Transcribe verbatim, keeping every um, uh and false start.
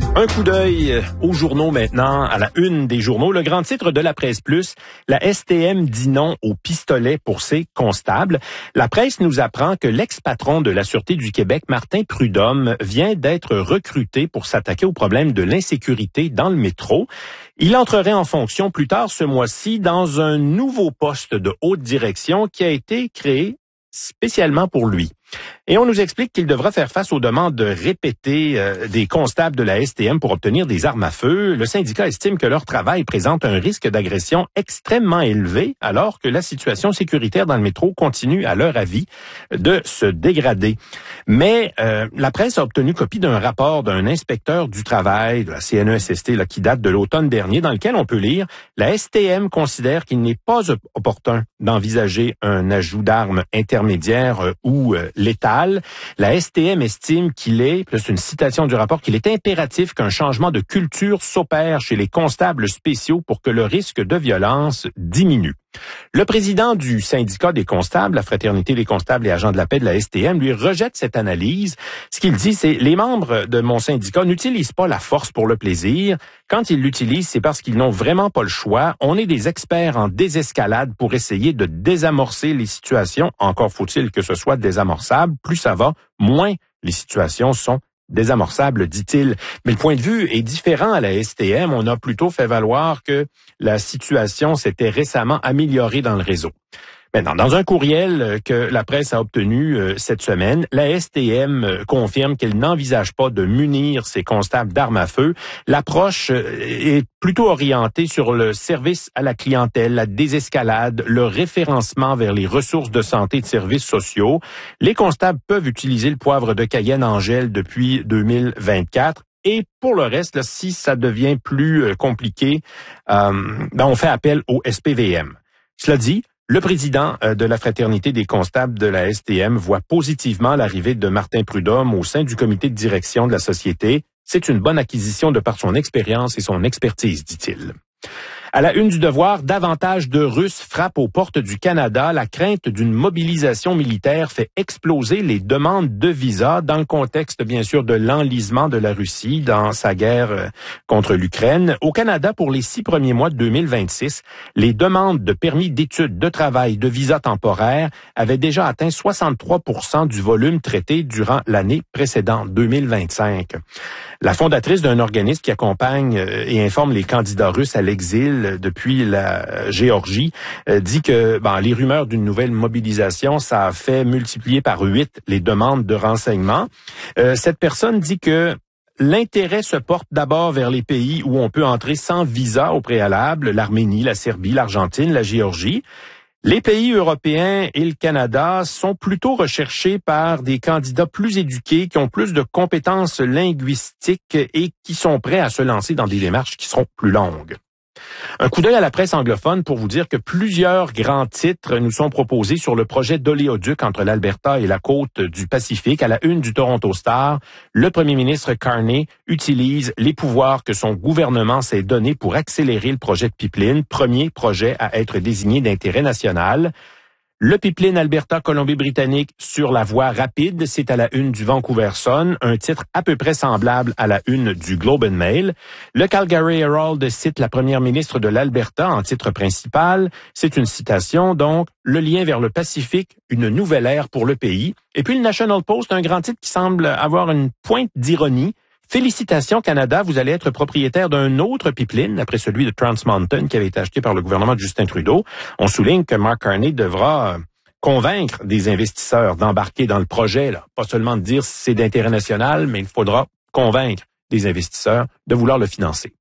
Un coup d'œil aux journaux maintenant, à la une des journaux. Le grand titre de la Presse Plus, la S T M dit non au pistolet pour ses constables. La presse nous apprend que l'ex-patron de la Sûreté du Québec, Martin Prudhomme, vient d'être recruté pour s'attaquer au problème de l'insécurité dans le métro. Il entrerait en fonction plus tard ce mois-ci dans un nouveau poste de haute direction qui a été créé spécialement pour lui. Et on nous explique qu'il devra faire face aux demandes répétées euh, des constables de la S T M pour obtenir des armes à feu. Le syndicat estime que leur travail présente un risque d'agression extrêmement élevé, alors que la situation sécuritaire dans le métro continue, à leur avis, de se dégrader. Mais euh, la presse a obtenu copie d'un rapport d'un inspecteur du travail de la C N E S S T là, qui date de l'automne dernier, dans lequel on peut lire « La S T M considère qu'il n'est pas opportun d'envisager un ajout d'armes intermédiaires euh, ou euh, létale. La S T M estime qu'il est, plus une citation du rapport, qu'il est impératif qu'un changement de culture s'opère chez les constables spéciaux pour que le risque de violence diminue. Le président du syndicat des constables, la Fraternité des constables et agents de la paix de la S T M, lui rejette cette analyse. Ce qu'il dit, c'est « Les membres de mon syndicat n'utilisent pas la force pour le plaisir. Quand ils l'utilisent, c'est parce qu'ils n'ont vraiment pas le choix. On est des experts en désescalade pour essayer de désamorcer les situations. Encore faut-il que ce soit désamorçable. Plus ça va, moins les situations sont désamorçable, dit-il. Mais le point de vue est différent à la S T M. On a plutôt fait valoir que la situation s'était récemment améliorée dans le réseau. Maintenant, dans un courriel que la presse a obtenu euh, cette semaine, la S T M euh, confirme qu'elle n'envisage pas de munir ses constables d'armes à feu. L'approche euh, est plutôt orientée sur le service à la clientèle, la désescalade, le référencement vers les ressources de santé et de services sociaux. Les constables peuvent utiliser le poivre de Cayenne en gel depuis deux mille vingt-quatre. Et pour le reste, là, si ça devient plus euh, compliqué, euh, ben on fait appel au S P V M. Cela dit, le président de la Fraternité des constables de la S T M voit positivement l'arrivée de Martin Prudhomme au sein du comité de direction de la société. C'est une bonne acquisition de par son expérience et son expertise, dit-il. À la une du Devoir, davantage de Russes frappent aux portes du Canada. La crainte d'une mobilisation militaire fait exploser les demandes de visa dans le contexte, bien sûr, de l'enlisement de la Russie dans sa guerre contre l'Ukraine. Au Canada, pour les six premiers mois de deux mille vingt-six, les demandes de permis d'études, de travail, de visa temporaire avaient déjà atteint soixante-trois pour cent du volume traité durant l'année précédente, deux mille vingt-cinq. La fondatrice d'un organisme qui accompagne et informe les candidats russes à l'exil depuis la Géorgie dit que bon, les rumeurs d'une nouvelle mobilisation, ça a fait multiplier par huit les demandes de renseignements. Euh, cette personne dit que l'intérêt se porte d'abord vers les pays où on peut entrer sans visa au préalable, l'Arménie, la Serbie, l'Argentine, la Géorgie. Les pays européens et le Canada sont plutôt recherchés par des candidats plus éduqués, qui ont plus de compétences linguistiques et qui sont prêts à se lancer dans des démarches qui seront plus longues. Un coup d'œil à la presse anglophone pour vous dire que plusieurs grands titres nous sont proposés sur le projet d'oléoduc entre l'Alberta et la côte du Pacifique. À la une du Toronto Star, le premier ministre Carney utilise les pouvoirs que son gouvernement s'est donnés pour accélérer le projet de pipeline, premier projet à être désigné d'intérêt national. Le pipeline Alberta-Colombie-Britannique sur la voie rapide, c'est à la une du Vancouver Sun, un titre à peu près semblable à la une du Globe and Mail. Le Calgary Herald cite la première ministre de l'Alberta en titre principal. C'est une citation, donc, le lien vers le Pacifique, une nouvelle ère pour le pays. Et puis le National Post, un grand titre qui semble avoir une pointe d'ironie. Félicitations Canada, vous allez être propriétaire d'un autre pipeline, après celui de Trans Mountain qui avait été acheté par le gouvernement de Justin Trudeau. On souligne que Mark Carney devra convaincre des investisseurs d'embarquer dans le projet, là. Pas seulement de dire si c'est d'intérêt national, mais il faudra convaincre des investisseurs de vouloir le financer.